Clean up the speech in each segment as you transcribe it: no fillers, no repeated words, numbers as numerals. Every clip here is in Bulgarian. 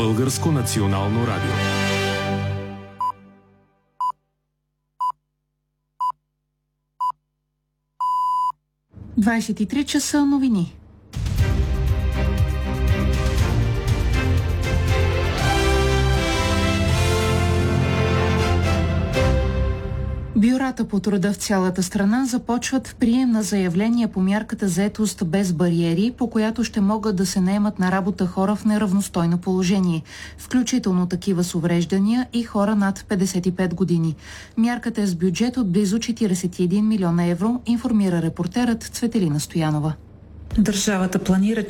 Българско национално радио. ...23 часа новини. Бюрата по труда в цялата страна започват прием на заявления по мярката заетост без бариери, по която ще могат да се наемат на работа хора в неравностойно положение, включително такива с увреждания и хора над 55 години. Мярката е с бюджет от близо 41 милиона евро, информира репортерът Цветелина Стоянова. Държавата планира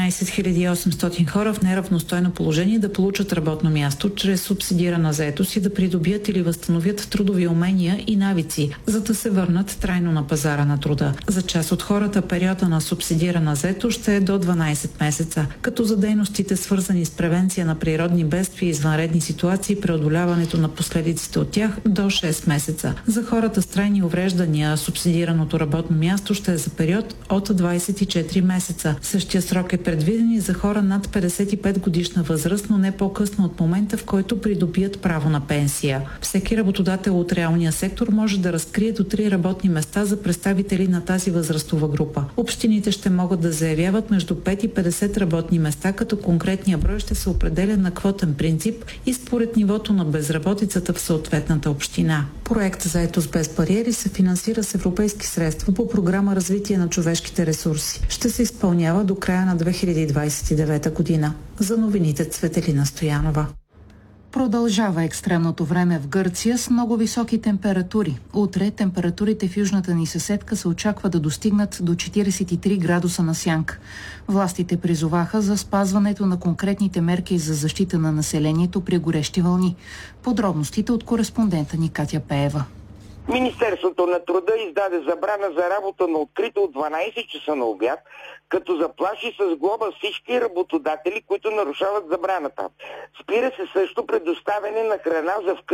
14 800 хора в неравностойно положение да получат работно място чрез субсидирана заетост и да придобият или възстановят трудови умения и навици, за да се върнат трайно на пазара на труда. За част от хората периода на субсидирана заетост ще е до 12 месеца, като за дейностите свързани с превенция на природни бедствия и извънредни ситуации, преодоляването на последиците от тях до 6 месеца. За хората с трайни увреждания субсидираното работно място ще е за период от 24 месеца. Същия срок е предвиден и за хора над 55 годишна възраст, но не по-късно от момента, в който придобият право на пенсия. Всеки работодател от реалния сектор може да разкрие до 3 работни места за представители на тази възрастова група. Общините ще могат да заявяват между 5 и 50 работни места, като конкретния брой ще се определя на квотен принцип и според нивото на безработицата в съответната община. Проект заетост без бариери се финансира с европейски средства по програма Развитие на човешките ресурси. Ще се изпълнява до края на 2029 година. За новините Цветелина Стоянова. Продължава екстремното време в Гърция с много високи температури. Утре температурите в южната ни съседка се очаква да достигнат до 43 градуса на сянка. Властите призоваха за спазването на конкретните мерки за защита на населението при горещи вълни. Подробностите от кореспондента ни Катя Пеева. Министерството на труда издаде забрана за работа на открито от 12 часа на обяд, като заплаши с глоба всички работодатели, които нарушават забраната. Спира се също предоставяне на храна за вкъщи